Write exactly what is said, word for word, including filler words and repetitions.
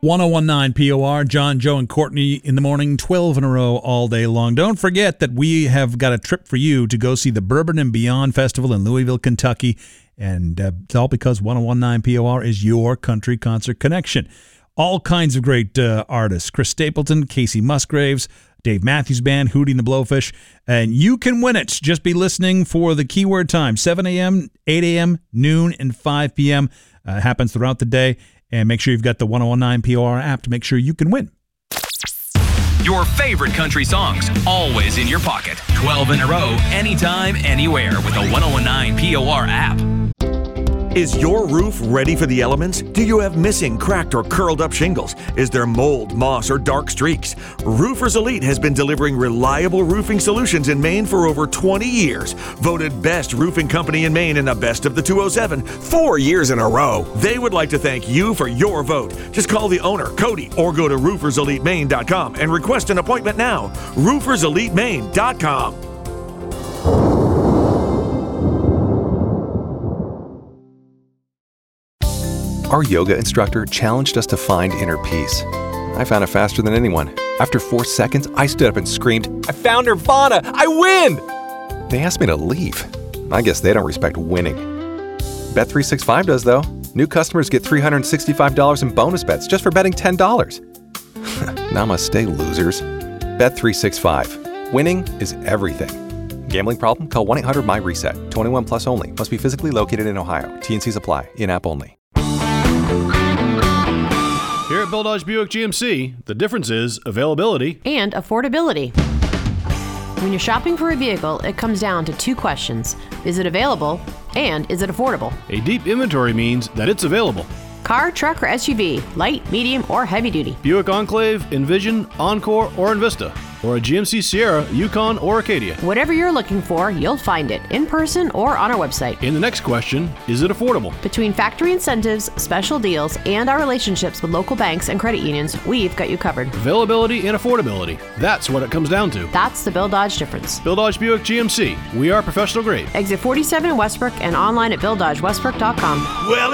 ten nineteen P O R, John, Joe, and Courtney in the morning, twelve in a row all day long. Don't forget that we have got a trip for you to go see the Bourbon and Beyond Festival in Louisville, Kentucky. And uh, it's all because ten nineteen P O R is your country concert connection. All kinds of great uh, artists. Chris Stapleton, Casey Musgraves, Dave Matthews Band, Hootie and the Blowfish. And you can win it. Just be listening for the keyword time, seven a.m., eight a.m., noon, and five p.m. Uh, it happens throughout the day. And make sure you've got the ten nineteen P O R app to make sure you can win. Your favorite country songs, always in your pocket. twelve in a row, anytime, anywhere with the ten nineteen P O R app. Is your roof ready for the elements? Do you have missing, cracked, or curled up shingles? Is there mold, moss, or dark streaks? Roofers Elite has been delivering reliable roofing solutions in Maine for over twenty years. Voted best roofing company in Maine in the best of the two oh seven, four years in a row. They would like to thank you for your vote. Just call the owner, Cody, or go to roofers elite maine dot com and request an appointment now. roofers elite maine dot com. Our yoga instructor challenged us to find inner peace. I found it faster than anyone. After four seconds, I stood up and screamed, "I found Nirvana! I win!" They asked me to leave. I guess they don't respect winning. Bet three sixty-five does, though. New customers get three hundred sixty-five dollars in bonus bets just for betting ten dollars. Namaste, losers. Bet three sixty-five. Winning is everything. Gambling problem? Call one eight hundred my reset. twenty-one plus only. Must be physically located in Ohio. T N Cs apply. In-app only. Here at Bill Dodge Buick G M C, the difference is availability and affordability. When you're shopping for a vehicle, it comes down to two questions. Is it available? And is it affordable? A deep inventory means that it's available. Car, truck, or S U V, light, medium, or heavy duty. Buick Enclave, Envision, Encore, or Envista. Or a G M C Sierra, Yukon, or Acadia. Whatever you're looking for, you'll find it in person or on our website. And the next question, is it affordable? Between factory incentives, special deals, and our relationships with local banks and credit unions, we've got you covered. Availability and affordability. That's what it comes down to. That's the Bill Dodge difference. Bill Dodge Buick G M C. We are professional grade. Exit forty-seven in Westbrook and online at bill dodge westbrook dot com. Well,